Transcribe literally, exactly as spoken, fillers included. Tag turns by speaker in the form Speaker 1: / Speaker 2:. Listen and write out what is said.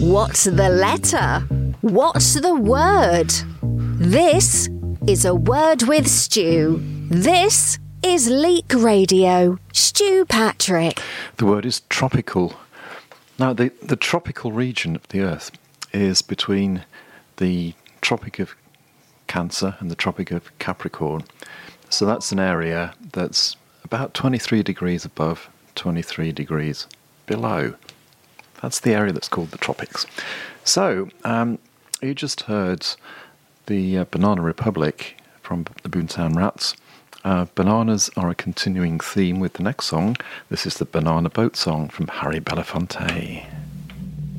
Speaker 1: What's the letter? What's the word? This is A Word with Stu. This is Leak Radio. Stu Patrick.
Speaker 2: The word is tropical. Now, the, the tropical region of the Earth is between the Tropic of Cancer and the Tropic of Capricorn. So that's an area that's about twenty-three degrees above, twenty-three degrees below. That's the area that's called the tropics. So, um, you just heard the uh, Banana Republic from the Boomtown Rats. Uh, bananas are a continuing theme with the next song. This is the Banana Boat Song from Harry Belafonte.